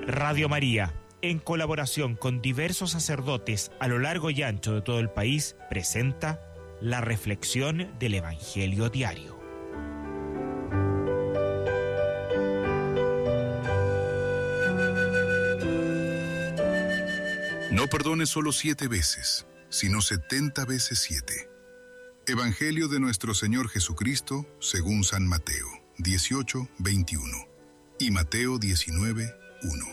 Radio María, en colaboración con diversos sacerdotes a lo largo y ancho de todo el país, presenta la reflexión del Evangelio diario. No perdones solo 7 veces, sino 70 veces 7. Evangelio de nuestro Señor Jesucristo, según San Mateo, 18:21, y Mateo 19:1.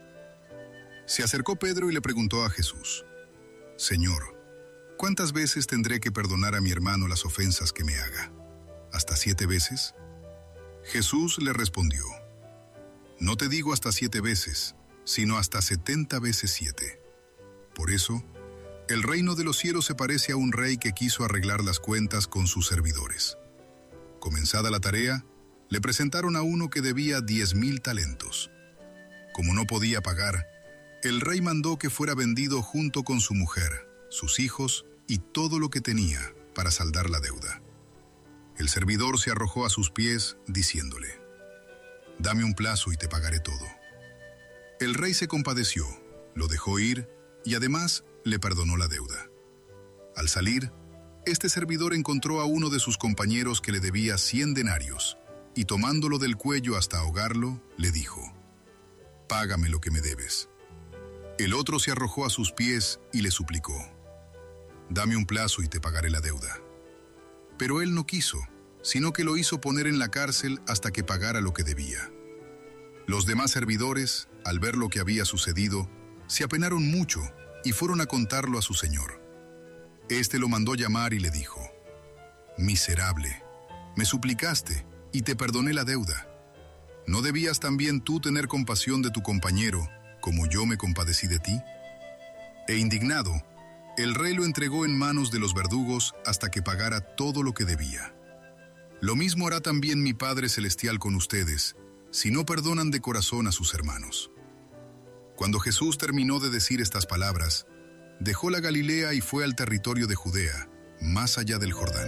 Se acercó Pedro y le preguntó a Jesús: Señor, ¿cuántas veces tendré que perdonar a mi hermano las ofensas que me haga? ¿Hasta 7 veces? Jesús le respondió: No te digo hasta 7 veces, sino hasta 70 veces 7. Por eso, el reino de los cielos se parece a un rey que quiso arreglar las cuentas con sus servidores. Comenzada la tarea, le presentaron a uno que debía 10,000 talentos. Como no podía pagar, el rey mandó que fuera vendido junto con su mujer, sus hijos y todo lo que tenía para saldar la deuda. El servidor se arrojó a sus pies, diciéndole: Dame un plazo y te pagaré todo. El rey se compadeció, lo dejó ir y además le perdonó la deuda. Al salir, este servidor encontró a uno de sus compañeros que le debía 100 denarios y tomándolo del cuello hasta ahogarlo, le dijo: Págame lo que me debes. El otro se arrojó a sus pies y le suplicó: Dame un plazo y te pagaré la deuda. Pero él no quiso, sino que lo hizo poner en la cárcel hasta que pagara lo que debía. Los demás servidores, al ver lo que había sucedido, se apenaron mucho y fueron a contarlo a su señor. Este lo mandó llamar y le dijo: Miserable, me suplicaste y te perdoné la deuda. ¿No debías también tú tener compasión de tu compañero, como yo me compadecí de ti? E indignado, el rey lo entregó en manos de los verdugos hasta que pagara todo lo que debía. Lo mismo hará también mi Padre Celestial con ustedes, si no perdonan de corazón a sus hermanos. Cuando Jesús terminó de decir estas palabras, dejó la Galilea y fue al territorio de Judea, más allá del Jordán.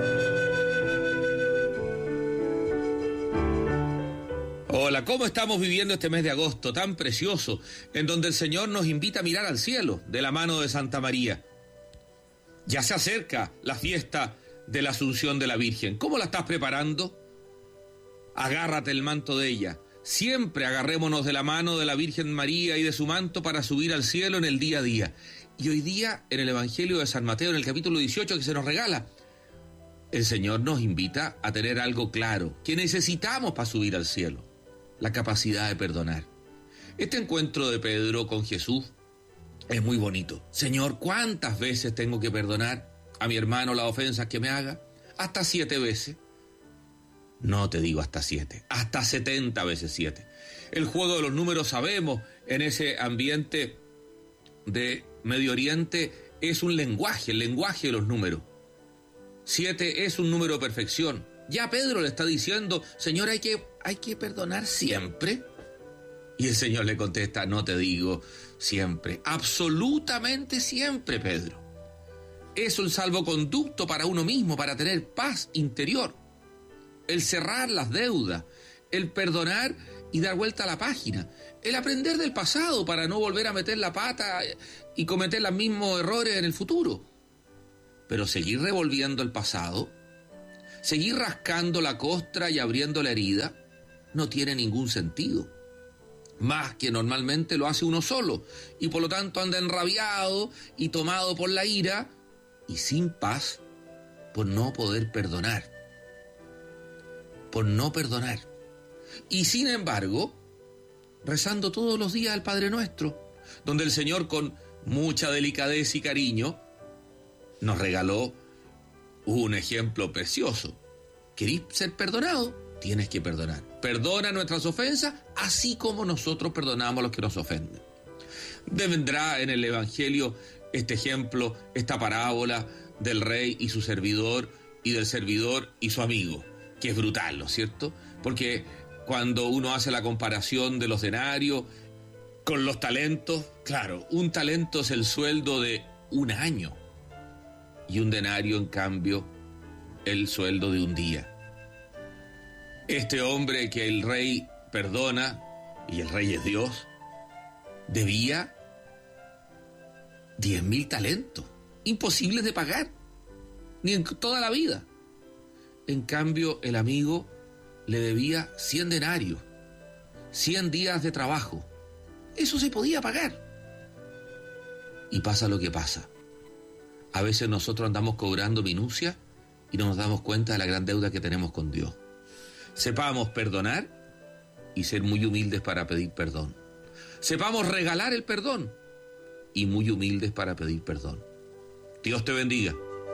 Hola, ¿cómo estamos viviendo este mes de agosto tan precioso, en donde el Señor nos invita a mirar al cielo de la mano de Santa María? Ya se acerca la fiesta de la Asunción de la Virgen. ¿Cómo la estás preparando? Agárrate el manto de ella. Siempre agarrémonos de la mano de la Virgen María y de su manto para subir al cielo en el día a día. Y hoy día, en el Evangelio de San Mateo, en el capítulo 18 que se nos regala, el Señor nos invita a tener algo claro, que necesitamos para subir al cielo: la capacidad de perdonar. Este encuentro de Pedro con Jesús es muy bonito. Señor, ¿cuántas veces tengo que perdonar a mi hermano las ofensas que me haga? ¿Hasta 7 veces? No te digo hasta 7, hasta 70 veces 7. El juego de los números, sabemos, en ese ambiente de Medio Oriente, es un lenguaje, el lenguaje de los números. 7 es un número de perfección. Ya Pedro le está diciendo: Señor, hay que perdonar siempre. Y el Señor le contesta: no te digo siempre, absolutamente siempre, Pedro. Es un salvoconducto para uno mismo, para tener paz interior. El cerrar las deudas, el perdonar y dar vuelta a la página, el aprender del pasado para no volver a meter la pata y cometer los mismos errores en el futuro. Pero seguir revolviendo el pasado, seguir rascando la costra y abriendo la herida, no tiene ningún sentido. Más que normalmente lo hace uno solo, y por lo tanto anda enrabiado y tomado por la ira y sin paz por no poder perdonar. Por no perdonar. Y sin embargo, rezando todos los días al Padre Nuestro, donde el Señor, con mucha delicadeza y cariño, nos regaló un ejemplo precioso. ¿Querís ser perdonado? Tienes que perdonar. Perdona nuestras ofensas, así como nosotros perdonamos a los que nos ofenden. Vendrá en el Evangelio este ejemplo, esta parábola del rey y su servidor, y del servidor y su amigo, que es brutal, ¿no es cierto? Porque cuando uno hace la comparación de los denarios con los talentos, claro, un talento es el sueldo de un año, y un denario, en cambio, el sueldo de un día. Este hombre que el rey perdona, y el rey es Dios, debía 10.000 talentos, imposibles de pagar, ni en toda la vida. En cambio, el amigo le debía 100 denarios, 100 días de trabajo. Eso se podía pagar. Y pasa lo que pasa. A veces nosotros andamos cobrando minucias y no nos damos cuenta de la gran deuda que tenemos con Dios. Sepamos perdonar y ser muy humildes para pedir perdón. Sepamos regalar el perdón y muy humildes para pedir perdón. Dios te bendiga.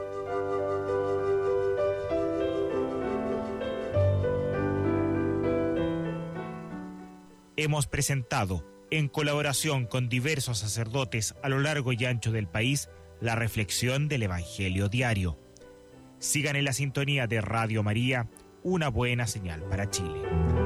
Hemos presentado, en colaboración con diversos sacerdotes a lo largo y ancho del país, la reflexión del Evangelio Diario. Sigan en la sintonía de Radio María, una buena señal para Chile.